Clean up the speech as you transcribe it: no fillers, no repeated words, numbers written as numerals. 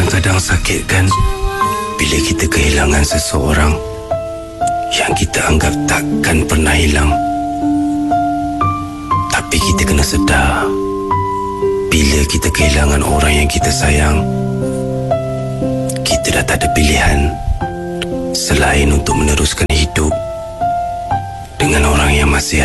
Kadang-kadang sakit kan bila kita kehilangan seseorang yang kita anggap takkan pernah hilang. Tapi kita kena sedar, bila kita kehilangan orang yang kita sayang, kita dah tak ada pilihan selain untuk meneruskan hidup dengan orang yang masih